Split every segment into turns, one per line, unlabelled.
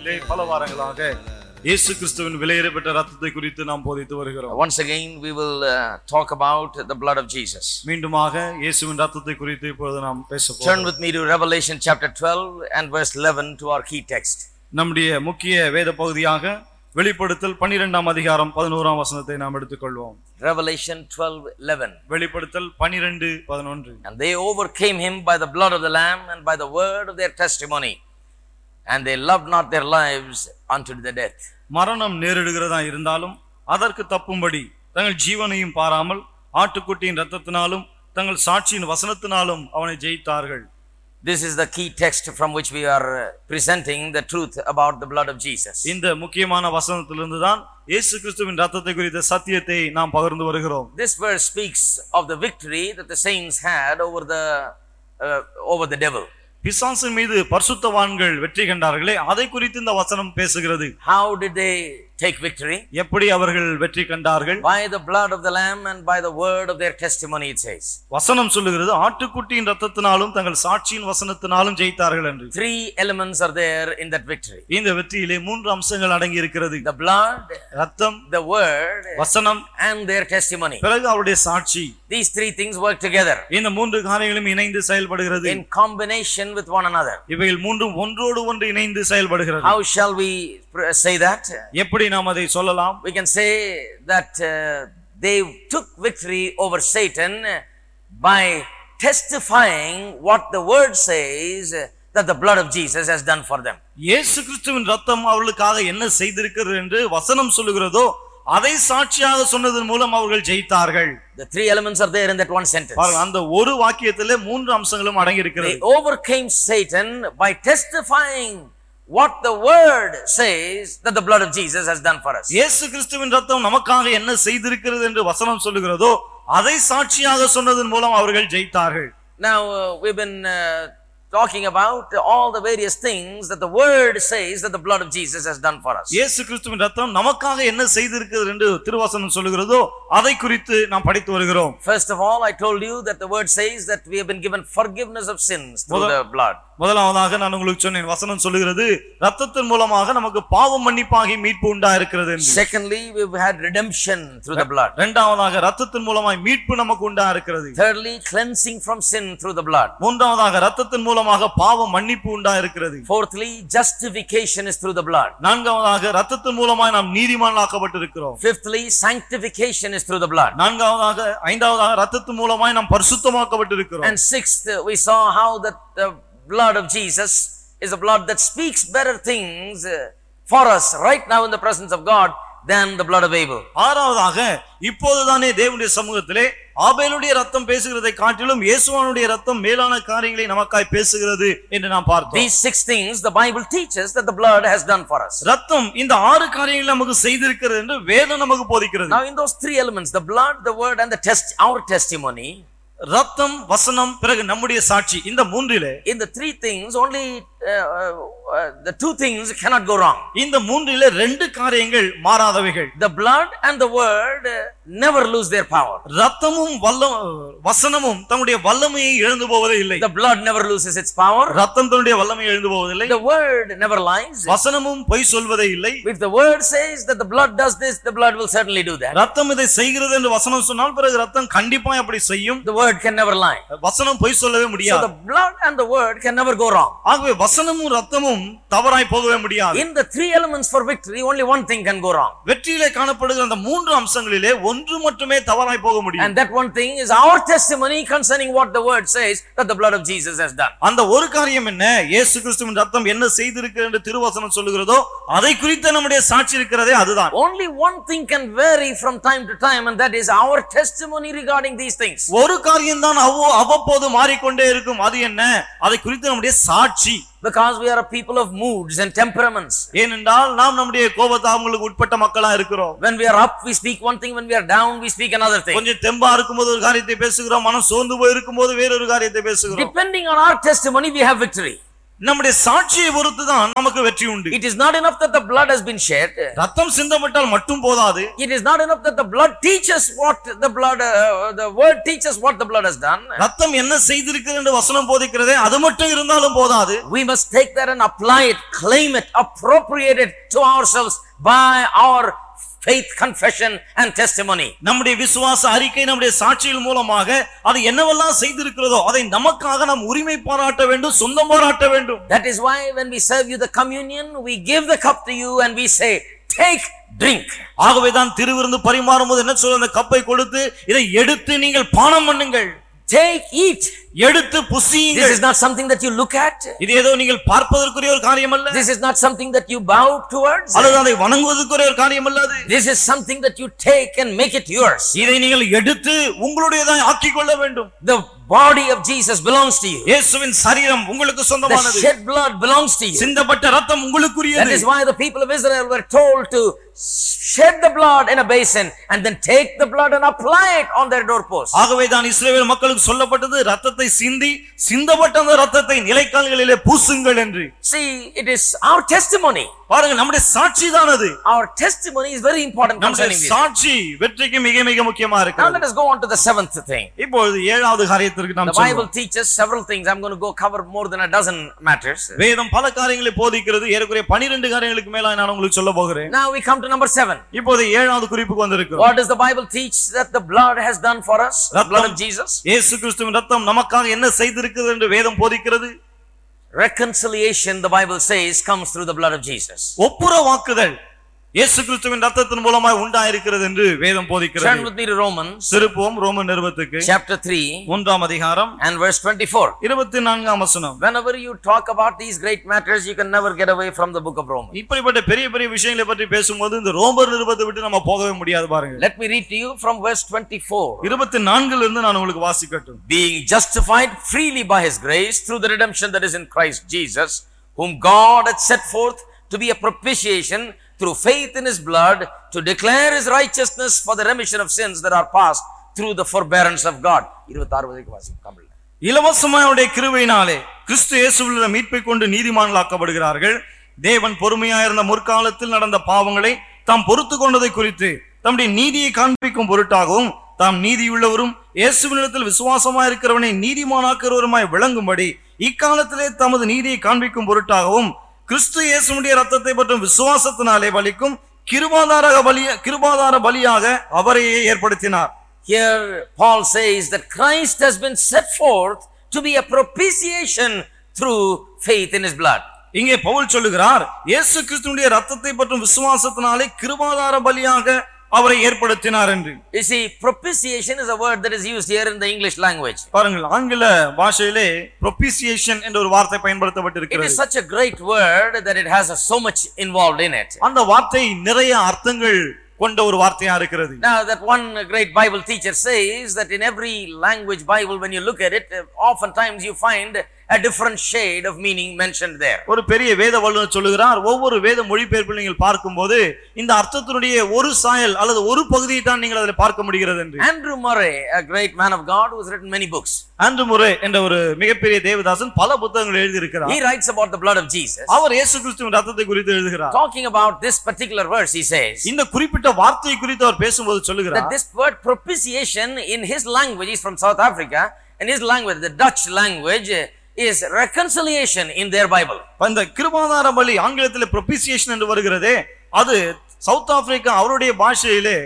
நாட்களிலே பல வாரங்களாக இயேசு கிறிஸ்துவின் விலையேறப்பட்ட இரத்தத்தை குறித்து நாம் போதித்து வருகிறோம்.
Once again we will talk about the blood of Jesus.
மீண்டுமாக இயேசுவின் இரத்தத்தை குறித்து இப்பொழுது நாம் பேச போகிறோம்.
Turn with me to Revelation chapter 12 and verse 11 to our key text.
நம்முடைய முக்கிய வேத பகுதியாக வெளிப்படுத்தல் 12ஆம் அதிகாரம் 11ஆம் வசனத்தை நாம் எடுத்துக்கொள்வோம்.
Revelation 12:11.
வெளிப்படுத்தல் 12:11.
And they overcame him by the blood of the Lamb and by the word of their testimony, and they loved not their lives unto the death.
மரணம் நேரிடுகிறதா இருந்தாலும் அதற்கு தப்பும்படி தங்கள் ஜீவனையும் பாராமல் ஆட்டுக்குட்டியின் இரத்தத்தினாலும் தங்கள் சாட்சியின் வசனத்தினாலும் அவனை ஜெயித்தார்கள்.
This is the key text from which we are presenting the truth about the blood of Jesus.
இந்த முக்கியமான வசனத்திலிருந்து தான் இயேசு கிறிஸ்துவின் இரத்தத்தை குறித்த சத்தியத்தை நாம் பகிர்ந்து வருகிறோம்.
This verse speaks of the victory that the saints had over the devil.
பிசாசின் மீது பரிசுத்தவான்கள் வெற்றி கண்டார்களே, அதை குறித்து இந்த வசனம் பேசுகிறது.
How did they take victory?
எப்படி அவர்கள் வெற்றி கண்டார்கள்?
By the blood of the Lamb and by the word of their testimony, it says.
வசனம் சொல்லுகிறது ஆட்டுக்குட்டியின் இரத்தத்தினாலும் தங்கள் சாட்சியின் வசனத்தினாலும் ஜெயித்தார்கள் என்று.
Three elements are there in that victory.
இந்த வெற்றியிலே மூன்று அம்சங்கள் அடங்கி இருக்கிறது.
The blood,
இரத்தம்,
the word,
வசனம்
and their testimony.
பிறகு அவருடைய சாட்சி.
These three things work together.
இந்த மூன்று காரியங்களும் இணைந்து செயல்படுகிறது.
In combination with one another.
இவைகள் மூன்றும் ஒன்றோடு ஒன்று இணைந்து செயல்படுகிறது.
How shall we say that?
எப்படி நாம் அதை சொல்லலாம்?
We can say that they took victory over Satan by testifying what the word says that the blood of Jesus has done for them.
இயேசு கிறிஸ்துவின் இரத்தம் அவர்களுக்காக என்ன செய்திருக்கிறது என்று வசனம் சொல்லுகிறதோ அதை சாட்சியாக சொன்னதன் மூலம் அவர்கள் ஜெயித்தார்கள்.
The three elements are there in that one sentence.
பாருங்க, அந்த ஒரு வாக்கியத்திலே மூன்று அம்சங்களும் அடங்கி இருக்கிறது.
They overcame Satan by testifying what the word says that the blood of Jesus has done for us.
இயேசு கிறிஸ்துவின் இரத்தம் நமக்காக என்ன செய்திருக்கிறது என்று வசனம் சொல்லுகிறதோ அதை சாட்சியாக சொன்னதன் மூலம் அவர்கள் ஜெயித்தார்கள்.
Now we've been talking about all the various things that the word says that the blood of Jesus has done for us.
இயேசு கிறிஸ்துவின் இரத்தம் நமக்காக என்ன செய்திருக்கிறது என்று திருவசனம் சொல்லுகிறதோ அதை குறித்து நாம் படித்து வருகிறோம்.
First of all, I told you that the word says that we have been given forgiveness of sins through the blood.
முதலாவதாக நான் உங்களுக்கு சொன்னேன், வசனம் சொல்லுகிறது இரத்தத்தின் மூலமாக நமக்கு பாவ மன்னிப்பாகி மீட்பு உண்டாயிருக்கிறது என்று.
Secondly, we've had redemption through the blood.
இரண்டாவதாக இரத்தத்தின் மூலமாய் மீட்பு நமக்கு உண்டாயிருக்கிறது.
Thirdly, cleansing from sin through the blood.
மூன்றாவதாக இரத்தத்தின் மூலமாக பாவ மன்னிப்பு உண்டாயிருக்கிறது.
Fourthly, justification is through the blood.
நான்காவதாக இரத்தத்தின் மூலமாய் நாம் நீதிமான்களாக்கப்பட்டிருக்கிறோம்.
Fifthly, sanctification is through the blood.
ஐந்தாவதாக இரத்தத்தின் மூலமாய் நாம் பரிசுத்தமாக்கப்பட்டிருக்கிறோம்.
And sixth, we saw how that the blood of Jesus is a blood that speaks better things for us right now in the presence of God than the blood of Abel.
ஆறாவதாக இப்போதுதானே தேவனுடைய சமூகத்திலே ஆபேலுடைய இரத்தம் பேசுகிறதை காட்டிலும் இயேசுவினுடைய இரத்தம் மேலான காரியங்களை நமக்காய் பேசுகிறது என்று நாம் பார்த்தோம்.
These six things the Bible teaches that the blood has done for us.
இரத்தம் இந்த ஆறு காரியங்களை நமக்கு செய்திருக்கிறது என்று வேதம் நமக்கு போதிக்கிறது.
Now in those three elements, the blood, the word and our testimony,
ரத்தம், வசனம், பிறகு நம்முடைய சாட்சி, இந்த மூன்றிலே
in the three things only the two things cannot go wrong.
இந்த மூன்றிலே ரெண்டு காரியங்கள் மாறாதவைகள்.
The blood and the word never lose their power.
ரத்தமும் வசனமும் தன்னுடைய வல்லமையை இழந்து போவதே இல்லை.
The blood never loses its power.
ரத்தம் தன்னுடைய வல்லமையை இழந்து போவதில்லை.
The word never lies.
வசனமும் பொய் சொல்வதே இல்லை.
If the word says that the blood does this, the blood will certainly do that.
ரத்தம் இதை செய்கிறது என்று வசனம் சொன்னால் பிறகு ரத்தம் கண்டிப்பாக அப்படி செய்யும்.
The word can never lie.
வசனம் பொய் சொல்லவே முடியாது.
So the blood and the word can never go wrong.
ஆகவே வசனமும் ரத்தமும் தவறாய் போகவே முடியாது.
In the three elements for victory, only one thing can go wrong.
வெற்றியிலே காணப்படுகிற அந்த மூன்று அம்சங்களிலே ஒன்று மட்டுமே தவறாய் போக முடியும்.
And that one thing is our testimony concerning what the word says that the blood of Jesus has done.
அந்த ஒரு காரியம் என்ன? இயேசு கிறிஸ்துவின் ரத்தம் என்ன செய்திருக்கிறது என்று திருவசனம் சொல்லுகிறதோ அதை குறித்து நம்முடைய சாட்சி இருக்கிறதே அதுதான்.
Only one thing can vary from time to time, and that is our testimony regarding these things.
ஒரு காரியம் தான் அவ்வப்போது மாறிக்கொண்டே இருக்கும். அது என்ன? அதை குறித்து நம்முடைய சாட்சி.
Because we are a people of moods and temperaments.
ஏனென்றால் நாம் நம்முடைய கோபதாபங்களுக்கு உட்பட்ட மக்களா இருக்கிறோம்.
When we are up we speak one thing, when we are down we speak another thing.
கொஞ்சம் தெம்பா இருக்கும்போது ஒரு காரியத்தை பேசுகிறோம், மனம் சோர்ந்து போய் இருக்கும்போது வேறொரு காரியத்தை பேசுகிறோம்.
Depending on our testimony we have victory.
நம்முடைய சாட்சியை பொறுத்து தான் நமக்கு வெற்றி உண்டு.
It is not enough that the blood has been shed.
ரத்தம் சிந்தப்பட்டால் மட்டும் போதாது.
It is not enough that the blood teaches what the blood the word teaches what the blood has done.
ரத்தம் என்ன செய்திருக்கிறது என்று வசனம் போதிக்கிறதே அது மட்டும் இருந்தாலும் போதாது.
We must take that and apply it, claim it, appropriate it to ourselves by our faith confession and testimony.
நம்முடைய விசுவாச அறிக்கை நம்முடைய சாட்சியின் மூலமாக அது என்னவெல்லாம் செய்திருக்கிறதோ அதை நமக்காக நாம் உரிமை பாராட்ட வேண்டும், சொந்தம் பாராட்ட வேண்டும்.
That is why when we serve you the communion, we give the cup to you and we say, take, drink.
ஆகவேதான் திருவிருந்து பரிமாறும்போது என்ன சொல்ற, அந்த கப்பை கொடுத்து இதை எடுத்து நீங்கள் பானம் பண்ணுங்கள்.
Take, eat.
எடுத்து புசியுங்கள்.
This is not something that you look at.
இது ஏதோ நீங்கள் பார்ப்பதற்குரிய ஒரு காரியம் அல்ல.
This is not something that you bow towards.
அல்லது அதை வணங்குவதற்குரிய ஒரு காரியம் அல்ல.
This is something that you take and make it yours.
இதை நீங்கள் எடுத்து உங்களுடையதாய் ஆக்கிக் கொள்ள வேண்டும்.
The body of Jesus belongs to you.
இயேசுவின் சரீரம் உங்களுக்கு சொந்தமானது.
The shed blood belongs to you.
சிந்தப்பட்ட இரத்தம் உங்களுக்குரியது.
That is why the people of Israel were told to shed the blood in a basin and then take the blood and apply it on their doorposts.
ஆகவேதான் இஸ்ரவேல் மக்களுக்கு சொல்லப்பட்டது இரத்தத்தை சிந்தி சிந்தப்பட்ட அந்த இரத்தத்தை நிலைக்கால்களிலே பூசுங்கள் என்று.
See, it is our testimony.
பாருங்க, நம்முடைய சாட்சி தான் அது.
Our testimony is very important concerning this.
சாட்சி வெற்றிக்கு மிக மிக முக்கியமா இருக்கு.
Now let us go on to the seventh thing.
இப்பொழுது ஏழாவது காரியத்திற்கு நாம்
The Bible teaches several things. I'm going to go cover more than a dozen matters.
வேதம் பல காரியங்களை போதிக்கிறது. ஏறக்குறைய 12 காரியங்களுக்கு மேல நான் உங்களுக்கு சொல்ல போகிறேன்.
Now we come to number 7.
இப்போது ஏழாவது குறிப்புக்கு வந்திருக்கிறோம்.
What does the Bible teach that the blood has done for us? The blood of Jesus.
இயேசு கிறிஸ்துவின் இரத்தம் நமக்காக என்ன செய்திருக்கிறது என்று வேதம் போதிக்கிறது.
Reconciliation, the Bible says, comes through the blood of Jesus.
ஒப்புரவாக்குதல் இயேசு கிறிஸ்துவின் இரத்தத்தின் மூலமாய் உண்டாயிருக்கிறது என்று வேதம் போதிக்கிறது.
Turn with me to Romans.
திருப்புவோம் ரோமர் நிருபத்துக்கு.
Chapter 3.
3ஆம் அதிகாரம்
and verse 24.
24ஆம் வசனம்.
Whenever you talk about these great matters, you can never get away from the book of Romans.
இப்படிப்பட்ட பெரிய பெரிய விஷயங்களை பற்றி பேசும்போது இந்த ரோமர் நிருபத்தை விட்டு நம்ம போகவே முடியாது பாருங்க.
Let me read to you from verse 24.
24 இருந்து நான் உங்களுக்கு வாசிக்கட்டும்.
Being justified freely by his grace through the redemption that is in Christ Jesus, whom God hath set forth to be a propitiation through faith in his blood, to declare his righteousness for the remission of sins that are past through the forbearance of God. 26 வரைக்கும் வாசிங்க தமிழ்ல.
இலவசமாய் அவருடைய கிருபையினாலே கிறிஸ்து இயேசுவில் மீட்பை கொண்டு நீதிமான்களாக்கப்படுகிறார்கள். தேவன் பொறுமையாயிருந்த முற்காலத்தில் நடந்த பாவங்களை தாம் பொறுத்து கொண்டதை குறித்து தம்முடைய நீதியை காண்பிக்கும் பொருட்டாகவும் தாம் நீதியுள்ளவரும் இயேசுவினிடத்தில் விசுவாசமாயிருக்கிறவனை நீதிமானாக்குறவருமாய் விளங்கும்படி இக்காலத்திலே தமது நீதியை காண்பிக்கும் பொருட்டாகவும் கிறிஸ்து இயேசுவுடைய இரத்தத்தை பற்றும் விசுவாசத்தினாலே பலிக்கும் கிருபாதார பலியாக அவரையே ஏற்படுத்தினார்.
Here Paul says that Christ has been set forth to be a propitiation through faith in his blood.
இங்கே பவுல் சொல்லுகிறார், இயேசு கிறிஸ்துவினுடைய இரத்தத்தை பற்றும் விசுவாசத்தினாலே கிருபாதார பலியாக அவரை ஏற்படுத்தினார் என்று.
You see, propitiation is a word that is used here in the English language.
பாருங்கள், ஆங்கில பாஷையிலே propitiation என்ற ஒரு வார்த்தை பயன்படுத்தப்பட்டிருக்கிறது.
It is such a great word that it has so much involved in it.
அந்த வார்த்தை நிறைய அர்த்தங்கள் கொண்ட ஒரு வார்த்தையா இருக்கிறது.
Now that one great Bible teacher says that in every language Bible, when you look at it, oftentimes you find a different shade of meaning mentioned there.
ஒரு பெரிய வேத வல்லுநர் சொல்லுகிறார், ஒவ்வொரு வேத மொழிபெயர்ப்பில் நீங்கள் பார்க்கும்போது இந்த அர்த்தத்தினுடைய ஒரு சாயல் அல்லது ஒரு பகுதியை தான் நீங்கள் அதில் பார்க்க முடிகிறது என்று.
Andrew Murray, a great man of God who has written many books.
Andrew Murray என்ற ஒரு மிகப்பெரிய தேவதாசன் பல புத்தகங்கள் எழுதி இருக்கிறார்.
He writes about the blood of Jesus.
அவர் இயேசு கிறிஸ்துவின் இரத்தத்தை குறித்து எழுதுகிறார்.
Talking about this particular verse, he says,
இந்த குறிப்பிட்ட வார்த்தையை குறித்து அவர் பேசும்போது சொல்லுகிறார்
that this word propitiation in his language, is from South Africa, and his language, the Dutch language, is reconciliation in their Bible.
அந்த கிருபாதார பலி ஆங்கிலத்தில் propitiation என்று வருகிறதே, அது சவுத் ஆப்பிரிக்கா அவருடைய பாஷையிலே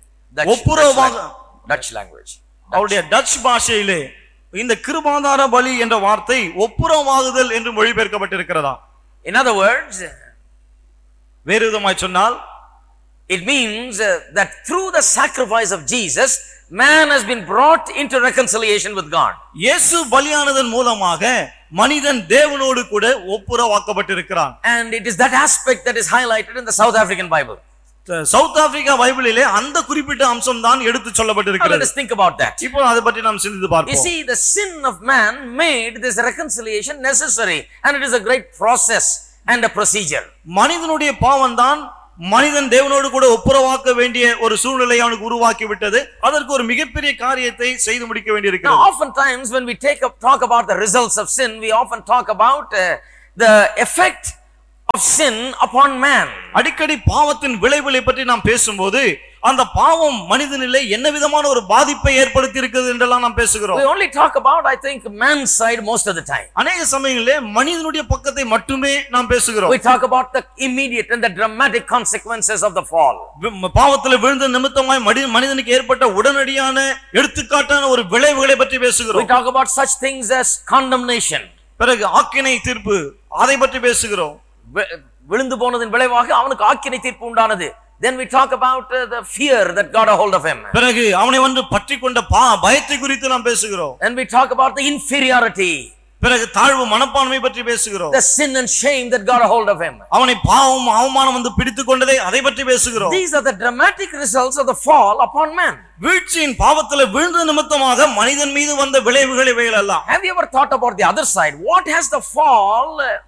Dutch language.
அவருடைய டச் பாஷையிலே இந்த கிருபாதார பலி என்ற வார்த்தை ஒப்புரவாகுதல் என்று மொழிபெயர்க்கப்பட்டிருக்கிறதா.
In other words,
வேறு விதமாய் சொன்னால்,
it means that through the sacrifice of Jesus, man has been brought into reconciliation with God.
இயேசு பலியானதன் மூலமாக மனிதன் தேவனோடு கூட ஒப்புரவாக்கப்பட்டிருக்கிறான்.
And it is that aspect that is highlighted in the South African Bible.
South Africa பைபிளிலே அந்த குறிப்பிட்ட அம்சம் தான் எடுத்து சொல்லப்பட்டிருக்கிறது.
Let us think about that.
இப்போ அதை பற்றி நாம் சிந்தித்து பார்ப்போம்.
You see, the sin of man made this reconciliation necessary, and it is a great process and a procedure.
மனிதனுடைய பாவம் தான் மனிதன் தேவனோடு கூட ஒப்புரவாக்க வேண்டிய ஒரு சூழ்நிலை அவனுக்கு உருவாக்கி விட்டது. அதற்கு ஒரு மிகப்பெரிய காரியத்தை செய்து முடிக்க வேண்டியிருக்கிறது.
Now, oftentimes when we talk about the results of sin, we often talk about the effect of sin upon man.
அடிக்கடி பாவத்தின் விளைவுகளை பற்றி நாம் பேசும்போது அந்த பாவம் மனிதனிலே என்ன விதமான ஒரு பாதிப்பை ஏற்படுத்தி இருக்கிறது என்றெல்லாம் நாம் பேசுகிறோம்.
We only talk about, I think, man's side most of the time.
அநேக சமயங்களிலே மனிதனுடைய பக்கத்தை மட்டுமே நாம் பேசுகிறோம்.
We talk about the immediate and the dramatic consequences of the fall.
பாவத்திலே விழுந்த நிமித்தமாய் மனிதனுக்கு ஏற்பட்ட உடனடியான எடுத்துக்காட்டான ஒரு விளைவுகளை பற்றி பேசுகிறோம்.
We talk about such things as condemnation.
பிறகு ஆக்கினை தீர்ப்பு, அதை பற்றி பேசுகிறோம்.
விழுந்து போனதின் விளைவாக அவனுக்கு ஆக்கினை தீர்ப்பு உண்டானது. Then we talk about the fear that got a hold of him.
பிறகு அவனை வந்து பற்றிக்கொண்ட பயத்தை குறித்து நாம் பேசுகிறோம்.
And we talk about the inferiority.
பிறகு தாழ்வு மனப்பான்மை பற்றி பேசுகிறோம்.
The sin and shame that got a hold of him.
அவனை பாவம் அவமானம் வந்து பிடித்துக் கொண்டதை அதை பற்றி பேசுகிறோம்.
These are the dramatic results of the fall upon man.
வீழ்ச்சியின் பாவத்திலே விழுந்த நிமித்தமாக மனிதன் மீது வந்த விளைவுகள் இவைகள் எல்லாம்.
Have you ever thought about the other side? What has the fall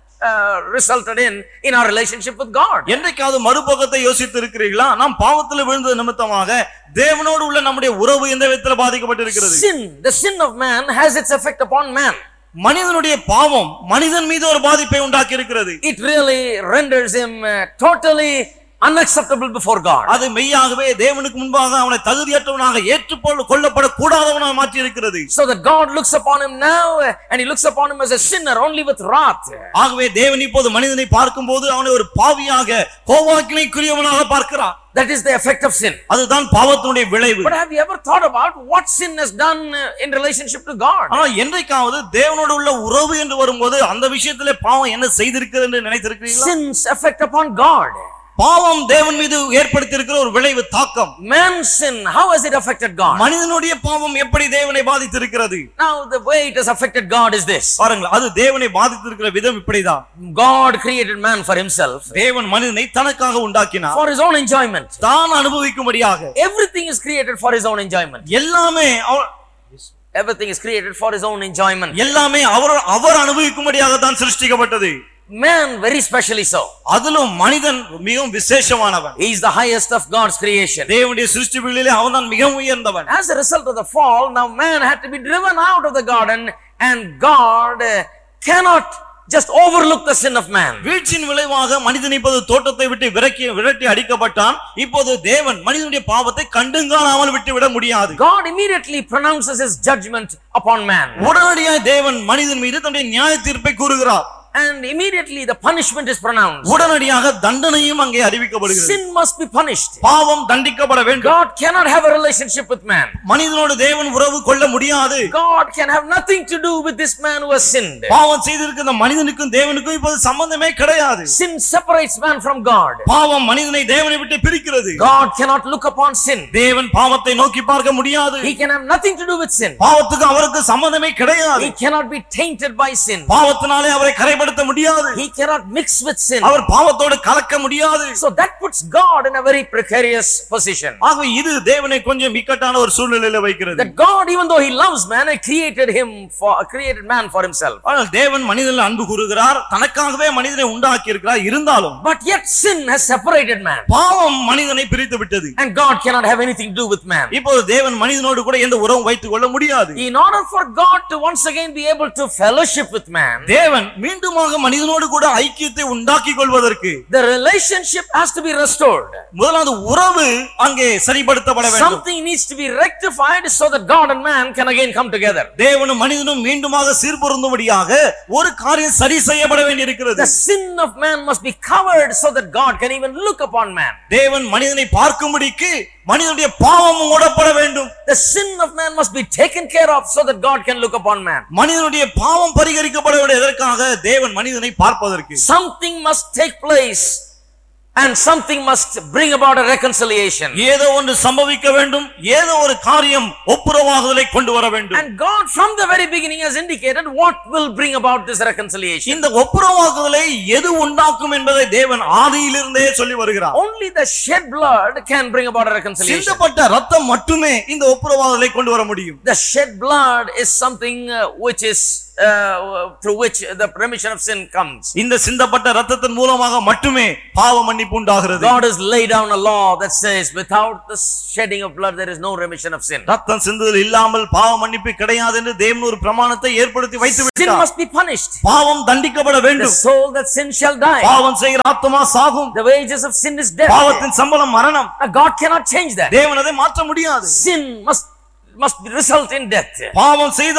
resulted in our relationship with God?
என்றைக்காவது மறுபக்கத்தை யோசித்து இருக்கிறீர்களா? நாம் பாவத்தில் விழுந்தது நிமித்தமாக தேவனோடு உள்ள நம்முடைய உறவு எந்த விதத்தில் பாதிக்கப்பட்டிருக்கிறது?
Sin, the sin of man has its effect upon man.
மனிதனுடைய பாவம் மனிதன் மீது ஒரு பாதிப்பை உண்டாக்கி இருக்கிறது.
It really renders him totally unacceptable before God.
அது மெய்யாகவே தேவனுக்கு முன்பாக அவனை தகுதியற்றவனாக ஏற்றுக்கொள்ளப்பட கூடாதவனாக மாற்றி இருக்கிறது.
So that God looks upon him now and he looks upon him as a sinner only with wrath.
ஆகவே தேவன் இப்போது மனிதனை பார்க்கும்போது அவனை ஒரு பாவியாக கோபாக்கினைக்குரியவனாக பார்க்கிறார்.
That is the effect of sin.
அதுதான் பாவத்தினுடைய விளைவு.
But have you ever thought about what sin has done in relationship to God?
ஆனா என்றைக்காவது தேவனோடு உள்ள உறவு என்று வரும்போது அந்த விஷயத்திலே பாவம் என்ன செய்திருக்கிறது என்று நினைத்திருக்கிறீர்களா?
Sin's effect upon God.
பாவம் தேவன் மீது ஏற்படுத்தி இருக்கிற ஒரு விளைவு தாக்கம்.
Man's sin, how has it affected God?
மனிதனுடைய பாவம் எப்படி தேவனை பாதித்திருக்கிறது?
Now the way it has affected God is this.
பாருங்கள், அது தேவனை பாதித்திருக்கிற விதம் இப்படிதான்.
God created man for himself.
தேவன் மனிதனை தனக்காக உண்டாக்கினார்.
For his own enjoyment.
தான் அனுபவிக்கும்படியாக.
Everything is created for his own enjoyment.
எல்லாமே
Everything is created for his own enjoyment.
எல்லாமே அவர் அனுபவிக்கும்படியாக தான் சிருஷ்டிக்கப்பட்டது.
Man very specially so.
அதிலும் மனிதன் மிகவும் விசேஷமானவன்.
He is the highest of God's creation.
தேவனுடைய சிருஷ்டிகளிலே அவன்தான் மிகவும் உயர்ந்தவன்.
As a result of the fall, now man had to be driven out of the garden and God cannot just overlook the sin of man.
வீழ்ச்சியின் விளைவாக மனிதன் இப்போது தோட்டத்தை விட்டு விரட்டி அடிக்கப்பட்டான். இப்போது தேவன் மனிதனுடைய பாவத்தை கண்டுங்காணாமல் விட்டுவிட முடியாது.
God immediately pronounces his judgment upon man.
உடனடியாக தேவன் மனிதன் மீது தன்னுடைய நியாய தீர்ப்பை கூறுகிறார்.
And immediately the punishment is pronounced.
உடனடியாக தண்டனையும் அங்கே அறிவிக்கப்படுகிறது.
Sin must be punished.
பாவம் தண்டிக்கப்பட வேண்டும்.
God cannot have a relationship with man.
மனிதனோடு தேவன் உறவு கொள்ள முடியாது.
God can have nothing to do with this man who has sinned.
பாவம் செய்திருக்கிற மனிதனுக்கும் தேவனுக்கும் இப்போது சம்பந்தமே கிடையாது.
Sin separates man from God.
பாவம் மனிதனை தேவனை விட்டு பிரிக்கிறது.
God cannot look upon sin.
தேவன் பாவத்தை நோக்கி பார்க்க முடியாது.
He can have nothing to do with sin.
பாவத்துக்கு அவருக்கு சம்பந்தமே கிடையாது.
He cannot be tainted by sin.
பாவத்தினாலே அவரை கரைப்படுத்த முடியாது.
He cannot mix with sin.
அவர் பாவத்தோடு கலக்க முடியாது.
So that puts God in a very precarious position.
ஆக இது தேவனை கொஞ்சம் இக்கட்டான ஒரு சூழ்நிலையில வைக்கிறது.
That God, even though he loves man, created man for himself.
ஆனால் தேவன் மனிதனில் அன்பு கூறுகிறார், தனக்காகவே மனிதனை உண்டாக்கி இருக்கிறார். இருந்தாலும்
but yet sin has separated man.
பாவம் மனிதனை பிரித்து விட்டது.
And God cannot have anything to do with man.
இப்போது தேவன் மனிதனோடு கூட எந்த உறவும் வைத்துக் கொள்ள முடியாது.
In order for God to once again be able to fellowship with man,
தேவன் மீண்டுமாக மனிதனோடு கூட ஐக்கியத்தை உண்டாக்கிக் கொள்வதற்கு
the relationship has to be restored.
முதலாவது உறவு அங்கே சரிப்படுத்தப்பட வேண்டும்.
Something needs to be rectified so that God and man can again come together.
தேவனும் மனிதனும் மீண்டுமாக சீர்பொருந்தும்படியாக ஒரு காரியம் சரி செய்யப்பட வேண்டியிருக்கிறது.
The sin of man must be covered so that God can even look upon man.
தேவன் மனிதனை பார்க்கும்படிக்கு மனிதனுடைய பாவமும் மூடப்பட வேண்டும்.
The sin of man must be taken care of so that God can look upon man.
மனிதனுடைய பாவம் பரிகரிக்கப்பட வேண்டும். எதற்காக? தேவன் மனிதனை பார்ப்பதற்கு.
Something must take place and something must bring about a reconciliation.
ஏதோ ஒன்று சம்பவிக்க வேண்டும், ஏதோ ஒரு காரியம் ஒப்புரவாகுதலை கொண்டு வர வேண்டும்.
And God from the very beginning has indicated what will bring about this reconciliation.
இந்த ஒப்புரவாகுதலை எது உண்டாக்கும் என்பதை தேவன் ஆதியிலிருந்தே சொல்லி வருகிறார்.
Only the shed blood can bring about a reconciliation.
சிந்தப்பட்ட இரத்தம் மட்டுமே இந்த ஒப்புரவாகுதலை கொண்டு வர முடியும்.
The shed blood is something which is through which the remission of sin comes.
இந்த சிந்தப்பட்ட இரத்தத்தின் மூலமாக மட்டுமே பாவ மன்னிப்பு உண்டாகிறது.
God has laid down a law that says without the shedding of blood there is no remission of sin.
இரத்தம் சிந்துதல் இல்லாமல் பாவ மன்னிப்பு கிடையாது என்று தேவன் ஒரு பிரமாணத்தை ஏற்படுத்தி வைத்து
Sin
விட்டார்.
must be punished.
பாவம் தண்டிக்கப்பட
The
வேண்டும்.
soul that sins shall die.
பாவம் செய்கிற ஆத்துமா சாகும்.
The wages of sin is death.
பாவத்தின் சம்பளம் மரணம்.
God cannot change that.
தேவன் அதை மாற்ற முடியாது.
Sin must result in death.
பாவம் செய்த